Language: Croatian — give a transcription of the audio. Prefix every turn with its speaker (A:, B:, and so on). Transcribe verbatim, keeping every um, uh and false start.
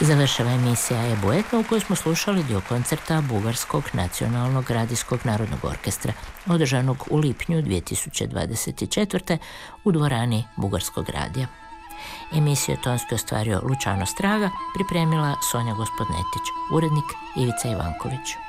A: I završava emisija Ebu Etno u kojoj smo slušali dio koncerta Bugarskog nacionalnog radijskog narodnog orkestra, održanog u lipnju dvije tisuće dvadeset četvrte. u dvorani Bugarskog radija. Emisiju je tonski ostvario Lučano Straga, pripremila Sonja Gospodnetić, urednik Ivica Ivanković.